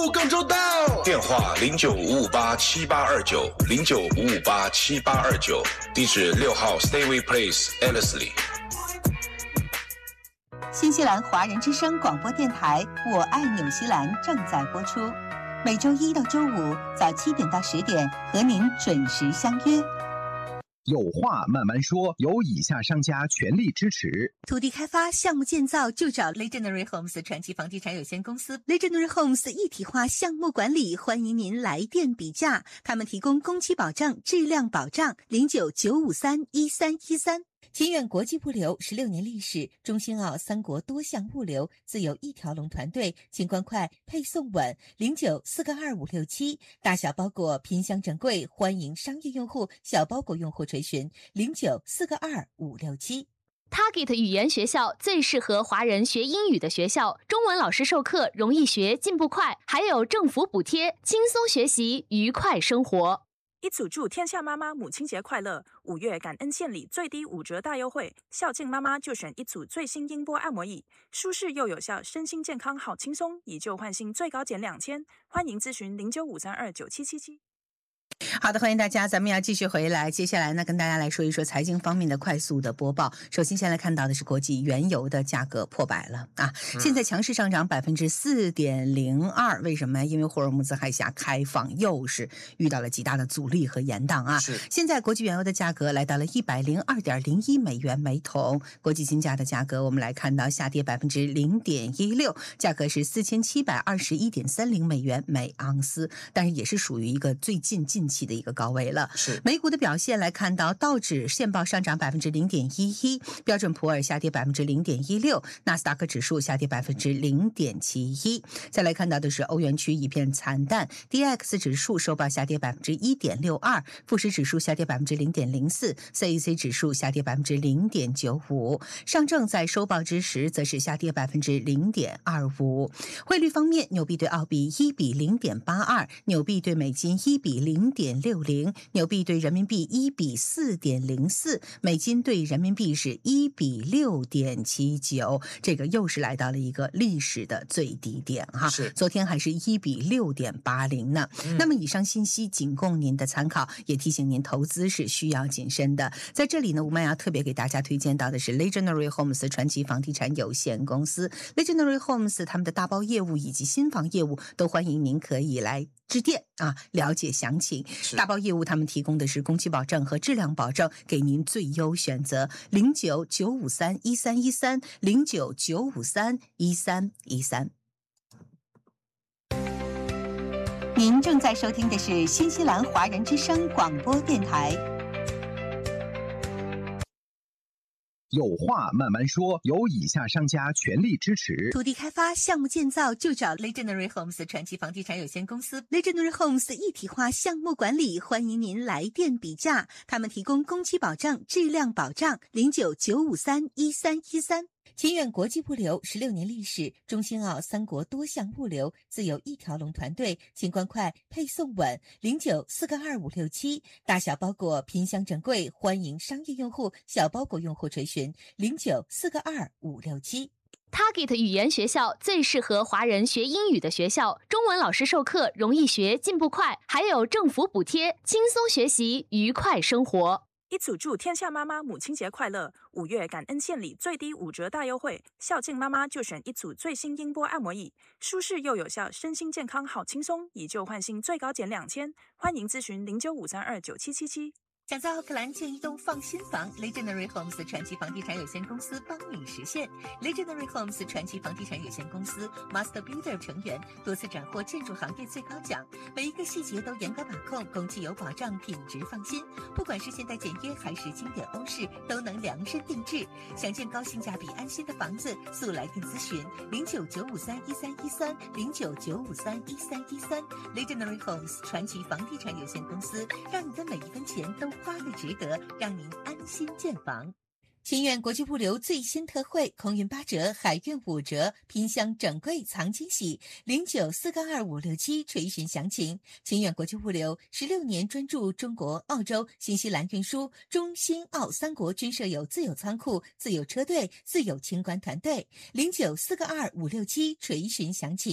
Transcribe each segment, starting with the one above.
更周到，电话0955878829，0955878829，地址6号 Stayway Place Ellerslie。 新西兰华人之声广播电台《我爱纽西兰》正在播出，每周一到周五早7点到10点和您准时相约。 有话慢慢说，由以下商家全力支持。 土地开发项目建造就找 Legendary Homes 传奇房地产有限公司。Legendary Homes 一体化项目管理，欢迎您来电比价。他们提供工期保障、质量保障。09-953-1313。清远国际物流16年历史，中新澳3国多项物流，自有一条龙团队，清关快，配送稳。09-422-567，大小包裹拼箱整柜，欢迎商业用户、小包裹用户垂询。09-422-567。 Target 语言学校最适合华人学英语的学校，中文老师授课容易学，进步快，还有政府补贴，轻松学习，愉快生活。 一组祝天下妈妈母亲节快乐！5月感恩献礼最低5折大优惠，孝敬妈妈就选一组最新音波按摩椅，舒适又有效，身心健康好轻松，以旧换新最高减2000，欢迎咨询0953297777。 好的，欢迎大家，咱们要继续回来。接下来呢，跟大家来说一说财经方面的快速的播报。首先，先来看到的是国际原油的价格破百了啊！现在强势上涨4.02%，为什么？因为霍尔木兹海峡开放又是遇到了极大的阻力和延宕啊！现在国际原油的价格来到了102.01美元每桶，国际金价的价格我们来看到下跌0.16%，价格是4721.30美元每盎司，但是也是属于一个最近期的一个高位了。美股的表现来看到，道指现报上涨0.11%，标准普尔下跌0.16%，纳斯达克指数下跌0.71%。再来看到的是欧元区一片惨淡 ，DAX 指数收报下跌1.62%，富时指数下跌0.04%， CAC 指数下跌0.95%，上证在收报之时则是下跌0.25%。汇率方面，纽币对澳币1比0.82，纽币对美金1比0.60，纽币对人民币1比4.04，美金对人民币是1比6.79，这个又是来到了一个历史的最低点哈。昨天还是1比6.80呢。那么以上信息仅供您的参考，也提醒您投资是需要谨慎的。在这里呢，吴曼要特别给大家推荐到的是 Legendary Homes 传奇房地产有限公司。Legendary Homes 他们的大包业务以及新房业务都欢迎您可以来致电啊，了解详情。大包业务他们提供的是工期保证和质量保证，给您最优选择。09-953-1313 09-953-1313。您正在收听的是新西兰华人之声广播电台。 有话慢慢说，由以下商家全力支持。 土地开发项目建造就找 Legendary Homes 传奇房地产有限公司。Legendary Homes 一体化项目管理，欢迎您来电比价。他们提供工期保障、质量保障。09-953-1313。清远国际物流16年历史，中新澳3国多项物流，自有一条龙团队，清关快，配送稳。09-422-567，大小包裹拼箱整柜，欢迎商业用户、小包裹用户垂询。09-422-567。 Target 语言学校最适合华人学英语的学校，中文老师授课容易学，进步快，还有政府补贴，轻松学习，愉快生活。 一组祝天下妈妈母亲节快乐！5月感恩献礼最低5折大优惠，孝敬妈妈就选一组最新音波按摩椅，舒适又有效，身心健康好轻松，以旧换新最高减2000，欢迎咨询0953297777。 想在奥克兰建一栋放心房 ，Legendary Homes 传奇房地产有限公司帮你实现。Legendary Homes 传奇房地产有限公司 Master Builder 成员，多次斩获建筑行业最高奖，每一个细节都严格把控，工期有保障，品质放心。不管是现代简约还是经典欧式，都能量身定制。想建高性价比安心的房子，速来电咨询09-953-1313 09-953-1313。Legendary Homes 传奇房地产有限公司，让你的每一分钱都花得值得，让您安心建房。清远国际物流最新特惠，空运8折，海运5折，拼箱整柜藏惊喜。09-422-567垂询详情。清远国际物流16年专注中国、澳洲、新西兰运输，中新澳3国均设有自有仓库、自有车队、自有清关团队。09-422-567垂询详情。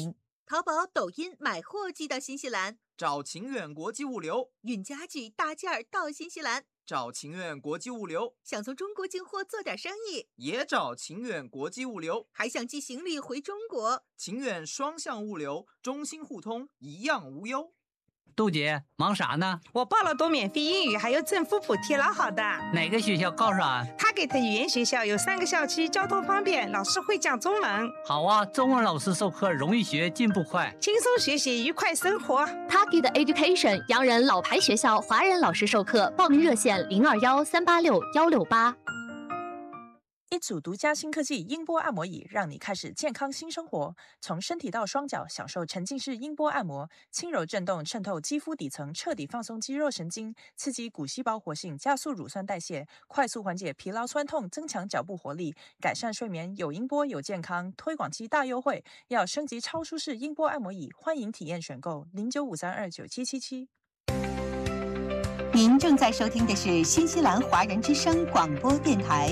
淘宝、抖音买货寄到新西兰， 找晴远国际物流； 运家具大件儿到新西兰， 找晴远国际物流； 想从中国进货做点生意， 也找晴远国际物流； 还想寄行李回中国， 晴远双向物流，中新互通，一样无忧。 杜姐，忙啥呢？ 我报了多免费英语，还有政府补贴，老好的。 哪个学校告诉俺？ 他给的语言学校有3个校区，交通方便，老师会讲中文。 好啊，中文老师授课容易学，进步快， 轻松学习，愉快生活。 Target Education 洋人老牌学校，华人老师授课，报名热线0213861668。 一组独家新科技音波按摩椅，让你开始健康新生活。从身体到双脚，享受沉浸式音波按摩，轻柔震动渗透肌肤底层，彻底放松肌肉神经，刺激骨细胞活性，加速乳酸代谢，快速缓解疲劳酸痛，增强脚部活力，改善睡眠。有音波有健康，推广期大优惠，要升级超舒适音波按摩椅，欢迎体验选购0953297777。 您正在收听的是新西兰华人之声广播电台。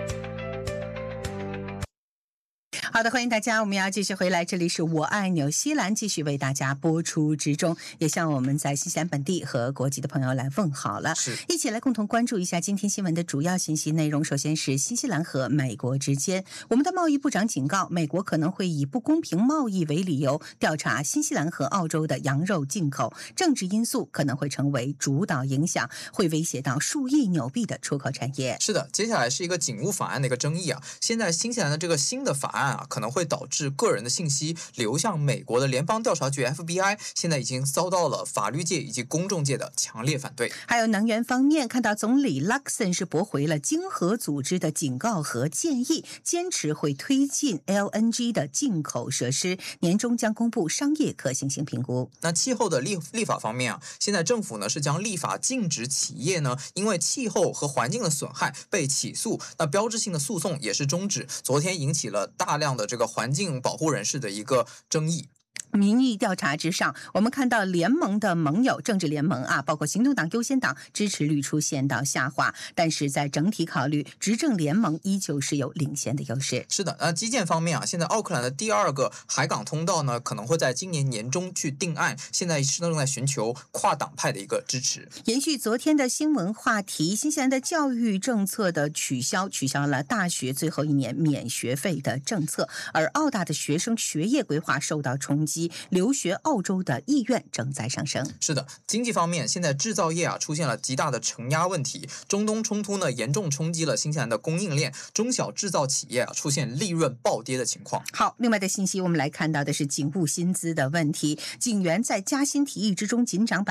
好的，欢迎大家，我们要继续回来，这里是我爱纽西兰，继续为大家播出之中，也向我们在新西兰本地和国际的朋友来问好了，一起来共同关注一下今天新闻的主要信息内容。首先是新西兰和美国之间，我们的贸易部长警告，美国可能会以不公平贸易为理由调查新西兰和澳洲的羊肉进口，政治因素可能会成为主导影响，会威胁到数亿纽币的出口产业。 是的，接下来是一个警务法案的一个争议啊。现在新西兰的这个新的法案可能会导致个人的信息流向美国的联邦调查局 FBI， 现在已经遭到了法律界以及公众界的强烈反对。 还有能源方面，看到总理 Luxon 是驳回了经合组织的警告和建议，坚持会推进 LNG 的进口设施，年中将公布商业可行性评估。 那气候的立法方面现在政府呢是将立法禁止企业呢因为气候和环境的损害被起诉，那标志性的诉讼也是终止，昨天引起了大量的这个环境保护人士的一个争议。 民意调查之上，我们看到联盟的盟友政治联盟包括行动党、优先党支持率出现到下滑，但是在整体考虑，执政联盟依旧是有领先的优势。 是的，那基建方面现在奥克兰的第2个海港通道呢，可能会在今年年中去定案，现在是正在寻求跨党派的一个支持。 延续昨天的新闻话题，新西兰的教育政策的取消了大学最后1年免学费的政策，而澳大的学生学业规划受到冲击，留学澳洲的意愿正在上升。 是的，经济方面，现在制造业出现了极大的承压问题，中东冲突呢严重冲击了新西兰的供应链，中小制造企业出现利润暴跌的情况。 好，另外的信息我们来看到的是警务薪资的问题，警员在加薪提议之中仅涨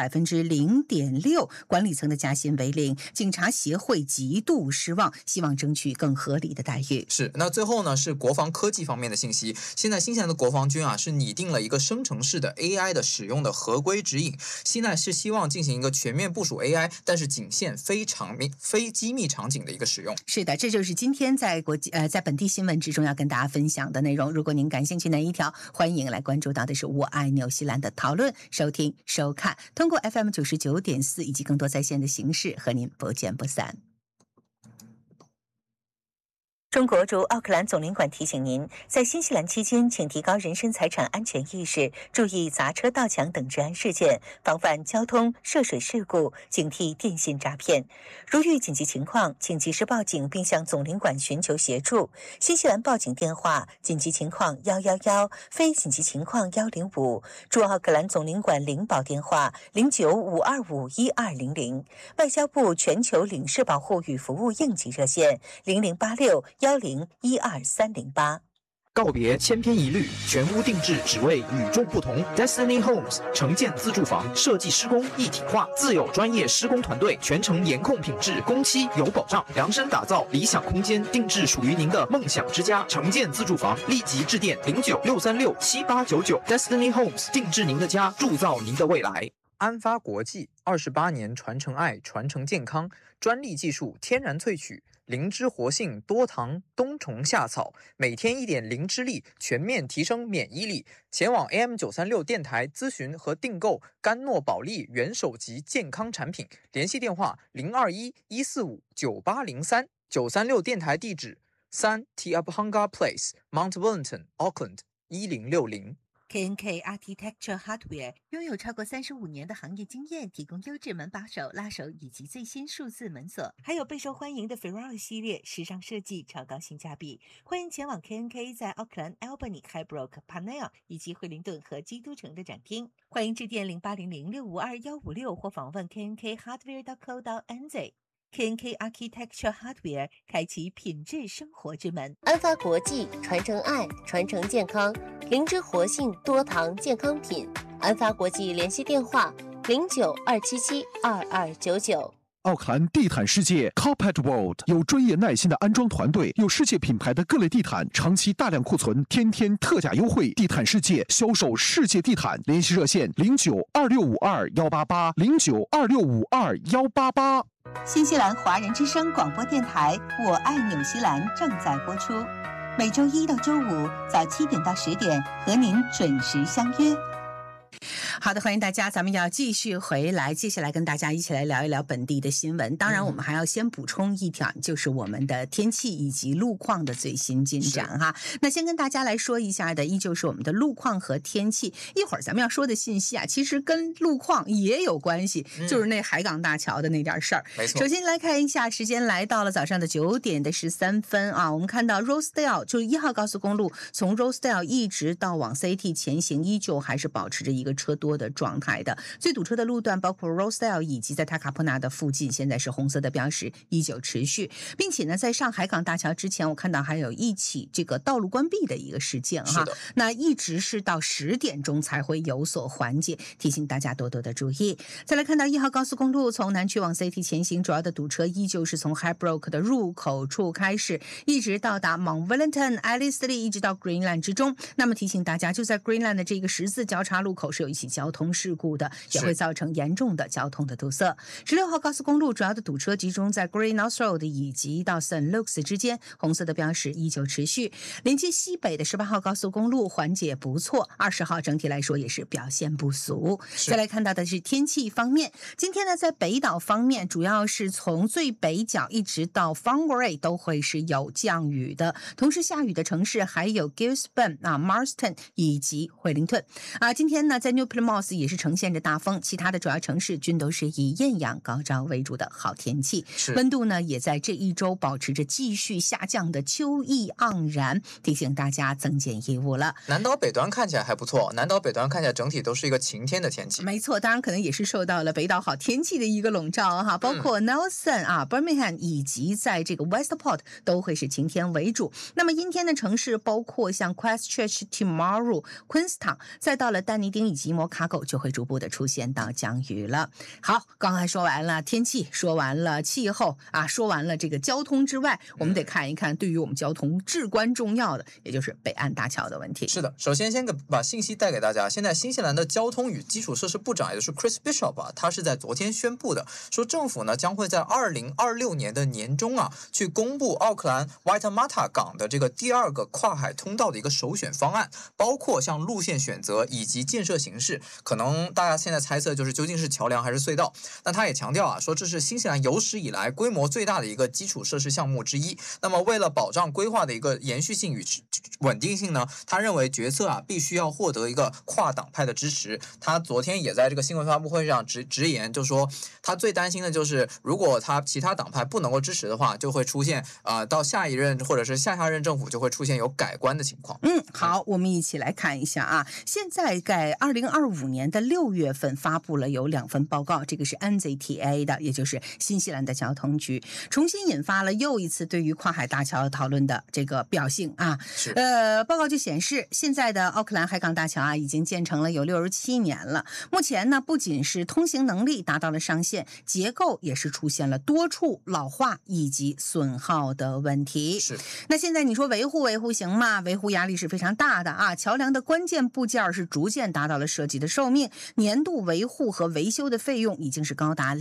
0.6%， 管理层的加薪为0，警察协会极度失望，希望争取更合理的待遇。 是，那最后呢是国防科技方面的信息，现在新西兰的国防军是拟定了一个生成式的 AI 的使用的合规指引，现在是希望进行一个全面部署 AI， 但是仅限非机密场景的一个使用。 是的，这就是今天在本地新闻之中要跟大家分享的内容。如果您感兴趣哪一条，欢迎来关注到的是我爱纽西兰的讨论、收听、收看，通过 FM 99.4以及更多在线的形式和您不见不散。中国驻奥克兰总领馆提醒您，在新西兰期间，请提高人身财产安全意识，注意砸车、盗抢等治安事件，防范交通、涉水事故，警惕电信诈骗。如遇紧急情况，请及时报警并向总领馆寻求协助。新西兰报警电话：紧急情况111，非紧急情况105。驻奥克兰总领馆领保电话0952512200。外交部全球领事保护与服务应急热线0086101238。 告别千篇一律，全屋定制，只为与众不同。Destiny Homes 城建自住房设计施工一体化，自有专业施工团队，全程严控品质，工期有保障，量身打造理想空间，定制属于您的梦想之家。城建自住房，立即致电0963678899。Destiny Homes 定制您的家，铸造您的未来。 安发国际28年传承爱，传承健康，专利技术，天然萃取。灵芝活性多糖冬虫夏草，每天1点灵芝力，全面提升免疫力。前往 AM936 电台咨询和订购甘诺宝利元首级健康产品，联系电话021-145-9803。936电台地址3 Te Upanga Place Mount Wellington Auckland 1060。 KNK Architecture Hardware 拥有超过35年的行业经验，提供优质门把手、拉手以及最新数字门锁，还有备受欢迎的 Ferrari 系列，时尚设计，超高性价比。欢迎前往 KNK 在奥克兰、Albany、Highbrook、Panel 以及惠灵顿和基督城的展厅。欢迎致电0800652156或访问 knkhardware.co.nz。KNK Architecture Hardware 开启品质生活之门。 安发国际传承爱，传承健康，灵芝活性多糖健康品。安发国际联系电话0927722299。 奥克兰地毯世界 Carpet World 有专业耐心的安装团队，有世界品牌的各类地毯，长期大量库存，天天特价优惠。地毯世界销售世界地毯，联系热线092652188，092652188。 新西兰华人之声广播电台《我爱纽西兰》正在播出，每周一到周五早7点到10点和您准时相约。好的，欢迎大家，咱们要继续回来，接下来跟大家一起来聊一聊本地的新闻。当然我们还要先补充一条，就是我们的天气以及路况的最新进展哈。那先跟大家来说一下的依旧是我们的路况和天气。一会儿咱们要说的信息啊，其实跟路况也有关系，就是那海港大桥的那点事儿。 没错。 首先来看一下，时间来到了早上的9点的13分啊，我们看到 Rosedale 就是1号高速公路从 Rosedale 一直到往 CT 前行，依旧还是保持着一个车多的状态的。最堵车的路段包括 Rosedale 以及在塔卡普纳的附近，现在是红色的标识依旧持续，并且呢在上海港大桥之前，我看到还有一起这个道路关闭的一个事件哈，那一直是到10点钟才会有所缓解，提醒大家多多的注意。再来看到1号高速公路从南区往 CT 前行，主要的堵车依旧是从 Highbrook 的入口处开始，一直到达 Mount Wellington、Ellerslie 一直到 Greenland 之中。那么提醒大家，就在 Greenland 的这个十字交叉路口是有一起交通事故的，也会造成严重的交通的堵塞。16号高速公路主要的堵车集中在 Grey North Road 以及到 St. Luke's 之间，红色的标识依旧持续。连接西北的18号高速公路缓解不错，20号整体来说也是表现不俗。再来看到的是天气方面，今天呢在北岛方面，主要是从最北角一直到 Farnborough 都会是有降雨的，同时下雨的城市还有 Gisborne、Marston 以及惠灵顿今天呢在 New Plymouth 也是呈现着大风，其他的主要城市均都是以艳阳高照为主的好天气，温度呢也在这一周保持着继续下降的秋意盎然，提醒大家增减衣物了。 南岛北端看起来还不错，南岛北端看起来整体都是一个晴天的天气。 没错，当然可能也是受到了北岛好天气的一个笼罩哈，包括 Nelson、Birmingham 以及在这个 Westport 都会是晴天为主。那么阴天的城市包括像 Christchurch、Timaru、Queenstown， 再到了丹尼丁以及摩卡狗就会逐步的出现到降雨了。好，刚才说完了天气，说完了气候说完了这个交通之外，我们得看一看对于我们交通至关重要的，也就是北岸大桥的问题。 是的，首先把信息带给大家，现在新西兰的交通与基础设施部长也就是 Chris Bishop 他是在昨天宣布的，说政府呢将会在2026年的年中去公布奥克兰 Waitemata 港的这个第2个跨海通道的一个首选方案，包括像路线选择以及建设形式。可能大家现在猜测就是究竟是桥梁还是隧道。那他也强调说这是新西兰有史以来规模最大的一个基础设施项目之一。那么为了保障规划的一个延续性与稳定性呢，他认为决策必须要获得一个跨党派的支持。他昨天也在这个新闻发布会上直言，就说他最担心的就是如果他其他党派不能够支持的话，就会出现到下一任或者是下任政府就会出现有改观的情况。 好，我们一起来看一下现在在2025年的6月份发布了有2份报告，这个是 NZTA 的，也就是新西兰的交通局，重新引发了又一次对于跨海大桥讨论的这个表性报告就显示，现在的奥克兰海港大桥已经建成了有67年了，目前呢不仅是通行能力达到了上限，结构也是出现了多处老化以及损耗的问题。那现在你说维护行吗？维护压力是非常大的桥梁的关键部件是逐渐达到了了设计的寿命，年度维护和维修的费用已经是高达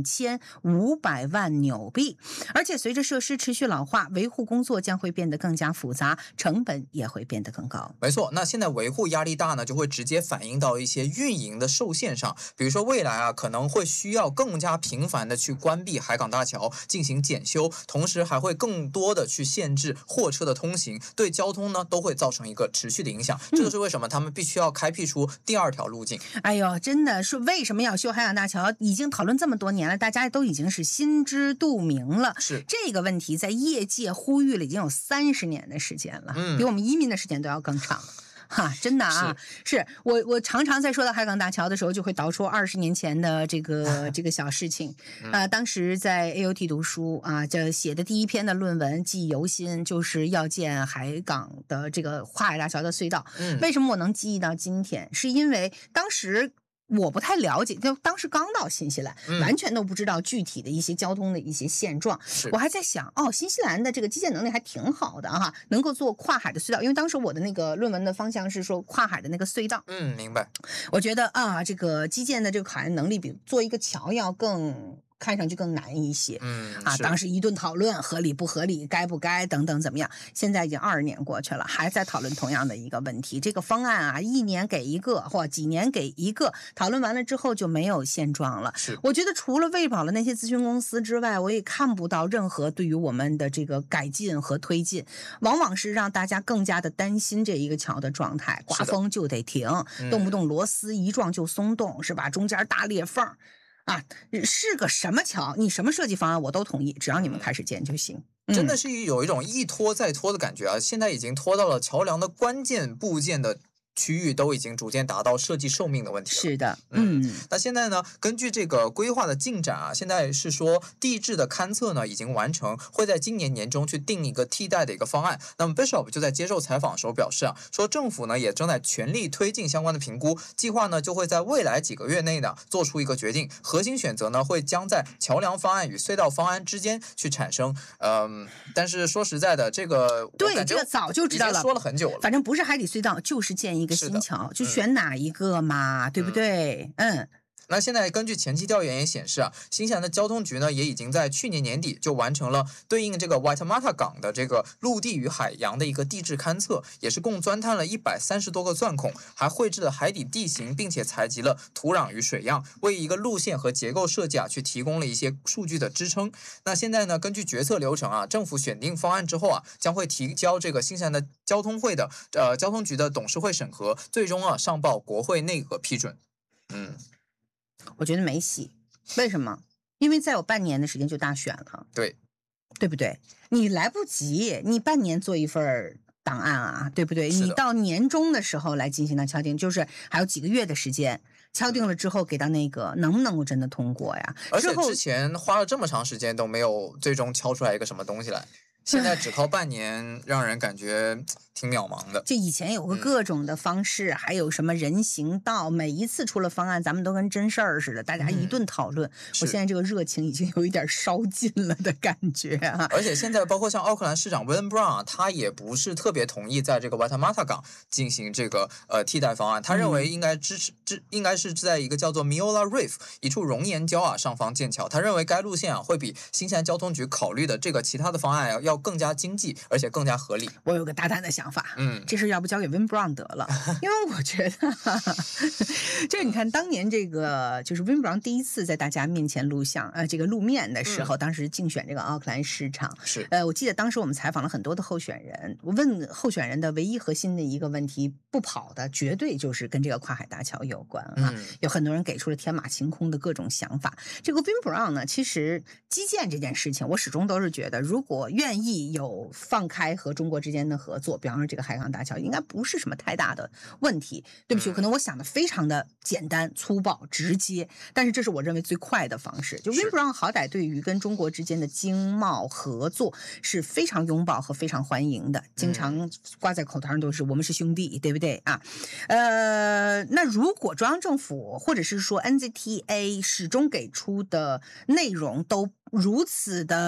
2500万纽币。而且随着设施持续老化，维护工作将会变得更加复杂，成本也会变得更高。 没错，那现在维护压力大呢，就会直接反映到一些运营的受限上。比如说未来啊，可能会需要更加频繁的去关闭海港大桥进行检修，同时还会更多的去限制货车的通行，对交通呢都会造成一个持续的影响。这就是为什么他们必须要开辟出第二条路径。 哎呦，真的是为什么要修海港大桥，已经讨论这么多年了，大家都已经是心知肚明了。 是这个问题在业界呼吁了已经有30年的时间了，比我们移民的时间都要更长。哈，真的啊，是我常常在说到海港大桥的时候，就会导出20年前的这个小事情。当时在 AUT 读书啊，这写的第一篇的论文记忆犹新，就是要建海港的这个跨海大桥的隧道。为什么我能记忆到今天？是因为当时我不太了解，就当时刚到新西兰，完全都不知道具体的一些交通的一些现状。我还在想，新西兰的这个基建能力还挺好的哈，能够做跨海的隧道。因为当时我的那个论文的方向是说跨海的那个隧道。 明白。 我觉得啊，这个基建的这个考验能力比做一个桥要看上去更难一些。当时一顿讨论合理不合理，该不该等等怎么样。现在已经20年过去了，还在讨论同样的一个问题。这个方案啊，1年给一个或几年给一个，讨论完了之后就没有现状了。我觉得除了喂饱了那些咨询公司之外，我也看不到任何对于我们的这个改进和推进，往往是让大家更加的担心这一个桥的状态，刮风就得停，动不动螺丝一撞就松动，是吧？中间大裂缝。是个什么桥？你什么设计方案我都同意，只要你们开始建就行。 真的是有一种一拖再拖的感觉啊！现在已经拖到了桥梁的关键部件的区域都已经逐渐达到设计寿命的问题了。 是的， 那现在呢，根据这个规划的进展啊，现在是说地质的勘测呢已经完成，会在今年年中去定一个替代的一个方案。那么 Bishop 就在接受采访的时候表示啊，说政府呢也正在全力推进相关的评估，计划呢就会在未来几个月内呢做出一个决定，核心选择呢会将在桥梁方案与隧道方案之间去产生。但是说实在的，这个对这个早就知道了， 说了很久了， 反正不是海底隧道就是建一个新桥，就选哪一个嘛，对不对？ 那现在根据前期调研也显示啊，新西兰的交通局呢也已经在去年年底就完成了对应这个 Waitemata 港的这个陆地与海洋的一个地质勘测，也是共钻探了130多个钻孔，还绘制了海底地形，并且采集了土壤与水样，为一个路线和结构设计啊去提供了一些数据的支撑。那现在呢，根据决策流程啊，政府选定方案之后啊，将会提交这个新西兰的交通会的交通局的董事会审核，最终啊上报国会内阁批准。 我觉得没戏，为什么？因为再有半年的时间就大选了，对不对？你来不及，你半年做一份档案啊，对不对？你到年终的时候来进行到敲定，就是还有几个月的时间，敲定了之后给到那个，能不能够真的通过呀？ 而且之前花了这么长时间都没有最终敲出来一个什么东西来，现在只靠半年，让人感觉挺渺茫的。 就以前有个各种的方式，还有什么人行道，每一次出了方案，咱们都跟真事儿似的，大家一顿讨论。我现在这个热情已经有一点烧尽了的感觉啊！ 而且现在包括像奥克兰市长 William Brown 啊，他也不是特别同意在这个 Waitemata 港进行这个替代方案，他认为应该应该是在一个叫做 Miola Reef 一处熔岩礁啊上方建桥。他认为该路线啊会比新西兰交通局考虑的这个其他的方案要更加经济，而且更加合理。 我有个大胆的想法，这事要不交给 William Brown 得了，因为我觉得就是你看当年这个就是 William Brown 第一次在大家面前录像这个露面的时候，当时竞选这个奥克兰市长，我记得当时我们采访了很多的候选人，我问候选人的唯一核心的一个问题，不跑的绝对就是跟这个跨海大桥有关啊。有很多人给出了天马行空的各种想法。这个 William Brown 呢，其实基建这件事情，我始终都是觉得，如果愿意有放开和中国之间的合作，比方说这个海港大桥，应该不是什么太大的问题。对不起，可能我想的非常的简单粗暴直接，但是这是我认为最快的方式。就 William Brown 好歹对于跟中国之间的经贸合作是非常拥抱和非常欢迎的，经常挂在口头上都是我们是兄弟，对不对啊？那如果中央政府或者是说 NZTA 始终给出的内容都如此的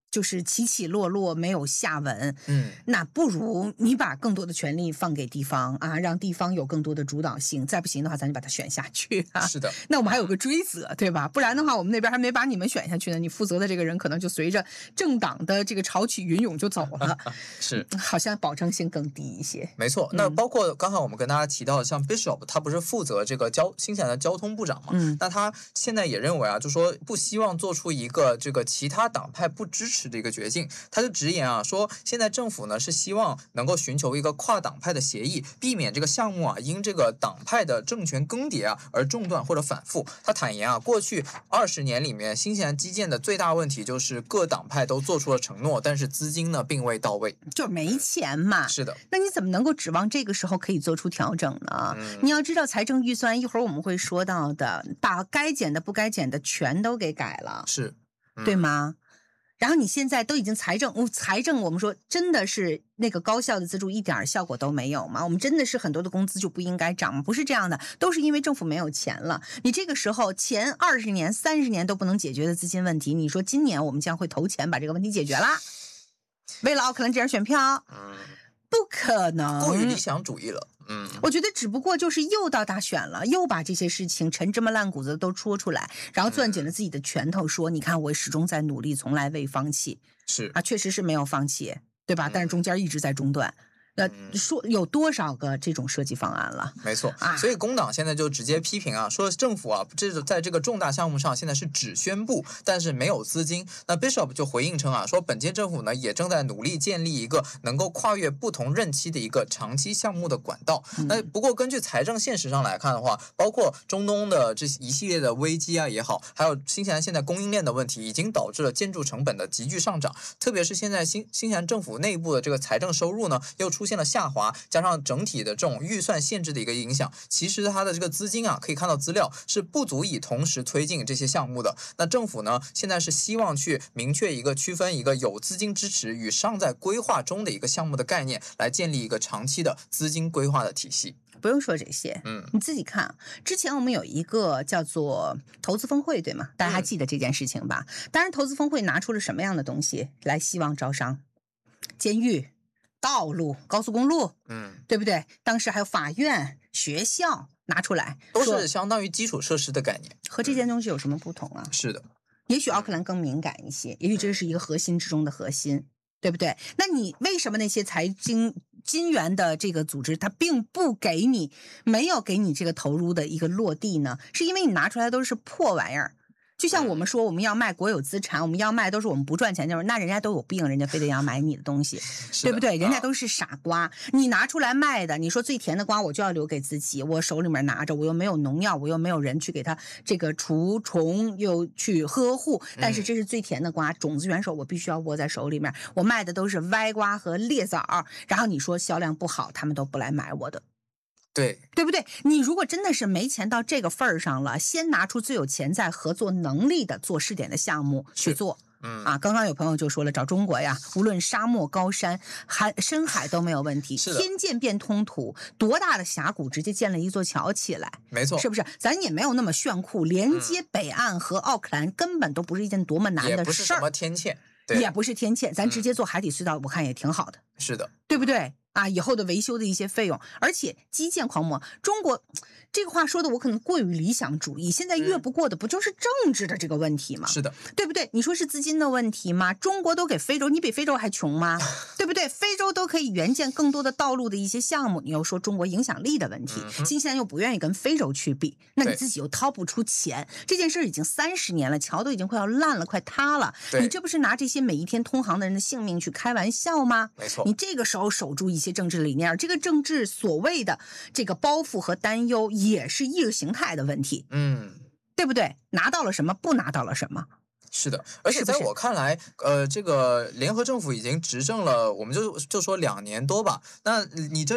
就是起起落落没有下文，那不如你把更多的权利放给地方啊，让地方有更多的主导性。再不行的话，咱就把它选下去啊。 是的， 那我们还有个追责，对吧？不然的话，我们那边还没把你们选下去呢，你负责的这个人可能就随着政党的这个潮起云涌就走了， 是， 好像保证性更低一些。 没错，那包括刚才我们跟大家提到的，像 Bishop， 他不是负责这个新西兰的交通部长嘛？那他现在也认为啊，就说不希望做出一个这个其他党派不支持的一个决定。他就直言啊，说现在政府呢是希望能够寻求一个跨党派的协议，避免这个项目啊因这个党派的政权更迭啊而中断或者反复。他坦言啊，过去20年里面，新西兰基建的最大问题就是各党派都做出了承诺，但是资金呢并未到位， 就没钱嘛。 是的， 那你怎么能够指望这个时候可以做出调整呢？你要知道，财政预算一会儿我们会说到的，把该减的不该减的全都给改了， 是， 对吗？然后你现在都已经财政，我们说真的是那个高效的资助一点效果都没有吗？我们真的是很多的工资就不应该涨吗？不是这样的，都是因为政府没有钱了。你这个时候前20年、30年都不能解决的资金问题，你说今年我们将会投钱把这个问题解决啦？为了奥克兰这张选票，不可能， 过于理想主义了。 我觉得只不过就是又到大选了，又把这些事情陈芝麻烂谷子都戳出来，然后攥紧了自己的拳头说，你看我始终在努力，从来未放弃。 是啊，确实是没有放弃，对吧？但是中间一直在中断。说有多少个这种设计方案了？ 没错，所以工党现在就直接批评啊，说政府啊，在这个重大项目上现在是只宣布，但是没有资金。那 Bishop 就回应称啊，说本届政府呢也正在努力建立一个能够跨越不同任期的一个长期项目的管道。那不过根据财政现实上来看的话，包括中东的这一系列的危机啊也好，还有新西兰现在供应链的问题，已经导致了建筑成本的急剧上涨。特别是现在新西兰政府内部的这个财政收入呢，又出现了下滑，加上整体的这种预算限制的一个影响，其实它的这个资金啊，可以看到资料是不足以同时推进这些项目的。那政府呢，现在是希望去明确一个区分一个有资金支持与尚在规划中的一个项目的概念，来建立一个长期的资金规划的体系。 不用说这些，你自己看。之前我们有一个叫做投资峰会，对吗？大家还记得这件事情吧？当然，投资峰会拿出了什么样的东西来希望招商？监狱、道路、高速公路，对不对？当时还有法院、学校拿出来， 都是相当于基础设施的概念。 和这件东西有什么不同啊？ 是的， 也许奥克兰更敏感一些，也许这是一个核心之中的核心，对不对？那你为什么那些金元的这个组织，它并不给你，没有给你这个投入的一个落地呢？是因为你拿出来都是破玩意儿。就像我们说我们要卖国有资产，我们要卖都是我们不赚钱，就是那人家都有病，人家非得要买你的东西，对不对？人家都是傻瓜，你拿出来卖的，你说最甜的瓜我就要留给自己，我手里面拿着，我又没有农药，我又没有人去给它这个除虫又去呵护，但是这是最甜的瓜，种子元首我必须要握在手里面，我卖的都是歪瓜和裂枣，然后你说销量不好，他们都不来买我的。对不对？你如果真的是没钱到这个份儿上了，先拿出最有潜在合作能力的做试点的项目去做。刚刚有朋友就说了，找中国呀，无论沙漠、高山、深海都没有问题，天堑变通途，多大的峡谷直接建了一座桥起来， 没错， 是不是？咱也没有那么炫酷，连接北岸和奥克兰根本都不是一件多么难的事儿， 也不是什么天堑， 也不是天堑，咱直接做海底隧道，我看也挺好的， 是的， 对不对？以后的维修的一些费用，而且基建狂魔，中国这个话说的我可能过于理想主义，现在越不过的不就是政治的这个问题吗？ 是的， 对不对？你说是资金的问题吗？中国都给非洲，你比非洲还穷吗？对不对？非洲都可以援建更多的道路的一些项目，你又说中国影响力的问题，新西兰又不愿意跟非洲去比，那你自己又掏不出钱，这件事已经30年了，桥都已经快要烂了，快塌了，你这不是拿这些每一天通航的人的性命去开玩笑吗？ 没错， 你这个时候守住一些政治理念，这个政治所谓的这个包袱和担忧也是意识形态的问题，对不对？拿到了什么，不拿到了什么。 是的，而且在我看来，这个联合政府已经执政了，我们就说2年多吧。那你这